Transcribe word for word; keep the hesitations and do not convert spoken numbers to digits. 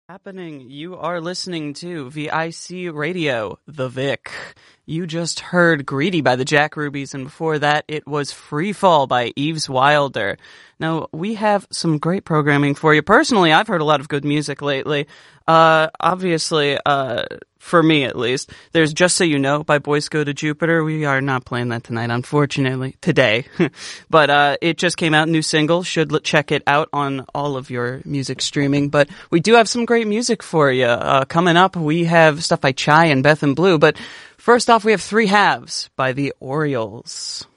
Happening. You are listening to V I C Radio, The Vic. You just heard Greedy by the Jack Rubies, and before that it was Free Fall by Eves Wilder. Now, we have some great programming for you. Personally, I've heard a lot of good music lately. Uh, obviously, uh, for me at least, there's Just So You Know by Boys Go to Jupiter. We are not playing that tonight, unfortunately, today. But, uh, it just came out, new single. Should l- check it out on all of your music streaming. But we do have some great music for you. Uh, coming up, we have stuff by Chai and Beth and Blue. But first off, we have Three Halves by the Orioles.